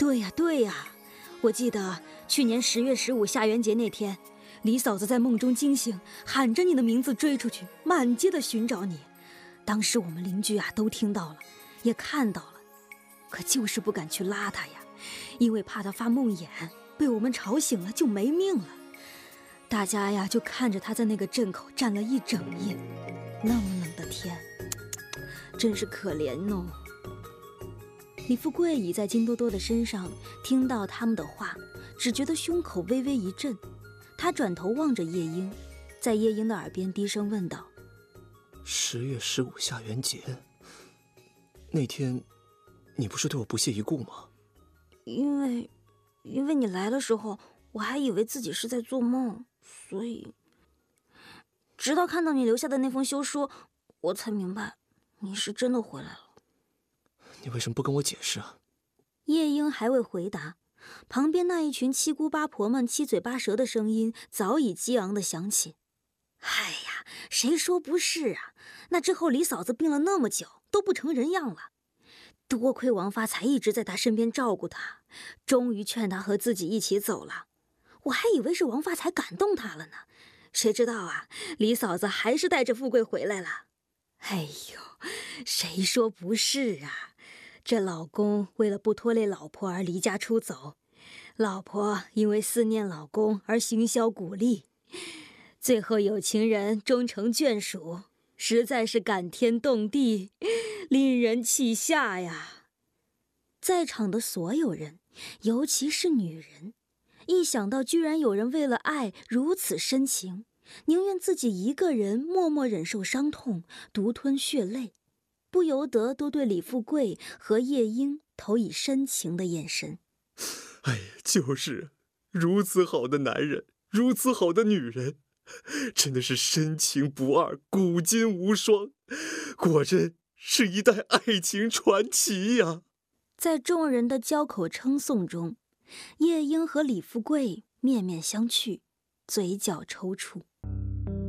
对呀，对呀，我记得去年10月15下元节那天，李嫂子在梦中惊醒，喊着你的名字追出去，满街的寻找你。当时我们邻居都听到了，也看到了，可就是不敢去拉她呀，因为怕她发梦魇，被我们吵醒了就没命了。大家就看着她在那个镇口站了一整夜，那么冷的天，真是可怜哦。李富贵倚在金多多的身上，听到他们的话，只觉得胸口微微一震。他转头望着夜莺，在夜莺的耳边低声问道 ：“10月15下元节，那天你不是对我不屑一顾吗？” 因为你来的时候，我还以为自己是在做梦，所以直到看到你留下的那封休书，我才明白你是真的回来了。 你为什么不跟我解释啊？ 夜莺还未回答，旁边那一群七姑八婆们七嘴八舌的声音早已激昂地响起。哎呀，谁说不是啊？那之后李嫂子病了那么久，都不成人样了。多亏王发财一直在她身边照顾她，终于劝她和自己一起走了。我还以为是王发财感动她了呢，谁知道李嫂子还是带着富贵回来了。哎呦，谁说不是啊？这老公为了不拖累老婆而离家出走，老婆因为思念老公而行销鼓励，最后有情人终成眷属，实在是感天动地，令人泣下呀。在场的所有人，尤其是女人，一想到居然有人为了爱如此深情，宁愿自己一个人默默忍受伤痛，独吞血泪，不由得都对李富贵和夜莺投以深情的眼神。 哎呀，就是如此好的男人，如此好的女人，真的是深情不二，古今无双，果真是一代爱情传奇呀！ 在众人的交口称颂中，夜莺和李富贵面面相觑，嘴角抽搐。